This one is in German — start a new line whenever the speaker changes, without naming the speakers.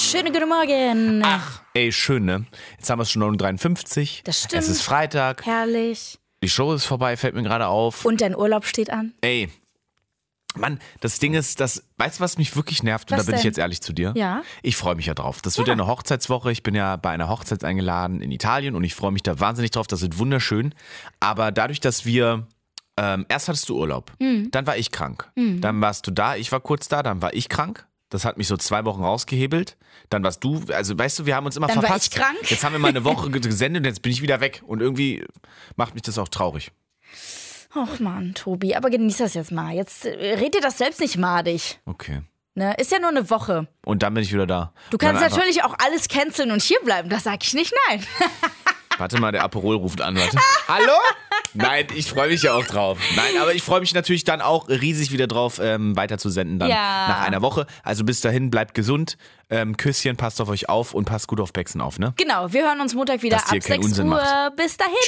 Schönen guten Morgen.
Ach, ey, schön, ne? Jetzt haben wir es schon 9:53 Uhr.
Das stimmt.
Es ist Freitag.
Herrlich.
Die Show ist vorbei, fällt mir gerade auf.
Und dein Urlaub steht an?
Ey, Mann, das Ding ist, weißt du, was mich wirklich nervt? Und
Was
da bin ich
denn?
jetzt ehrlich zu dir.
Ja.
Ich freue mich ja drauf. Das wird ja eine Hochzeitswoche. Ich bin ja bei einer Hochzeit eingeladen in Italien und ich freue mich da wahnsinnig drauf. Das wird wunderschön. Aber dadurch, dass wir erst hattest du Urlaub, dann war ich krank. Dann warst du da, ich war kurz da, dann war ich krank. Das hat mich so 2 Wochen rausgehebelt. Dann warst du, also weißt du, wir haben uns immer
Dann war
verpasst.
ich krank.
Jetzt haben wir mal eine Woche gesendet und jetzt bin ich wieder weg. Und irgendwie macht mich das auch traurig.
Och Mann, Tobi, aber genieß das jetzt mal. Jetzt red dir das selbst nicht madig.
Okay.
Ne? Ist ja nur eine Woche.
Und dann bin ich wieder da.
Du kannst natürlich auch alles canceln und hierbleiben. Das sag ich nicht nein.
Warte mal, der Aperol ruft an. Warte. Hallo? Nein, ich freue mich ja auch drauf. Nein, aber ich freue mich natürlich dann auch riesig wieder drauf, weiter zu senden dann nach einer Woche. Also bis dahin, bleibt gesund. Küsschen, passt auf euch auf und passt gut auf Bexen auf, ne?
Genau, wir hören uns Montag wieder
Dass dir
ab
keinen
6
Unsinn
Uhr.
macht.
Bis dahin.